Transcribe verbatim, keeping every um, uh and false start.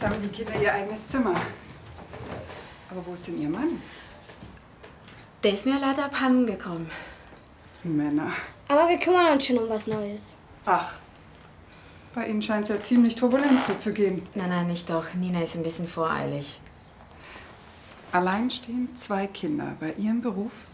Jetzt haben die Kinder ihr eigenes Zimmer. Aber wo ist denn Ihr Mann? Der ist mir leider abhanden gekommen. Männer. Aber wir kümmern uns schon um was Neues. Ach, bei Ihnen scheint es ja ziemlich turbulent zuzugehen. Nein, nein, nicht doch. Nina ist ein bisschen voreilig. Alleinstehend, zwei Kinder. Bei Ihrem Beruf?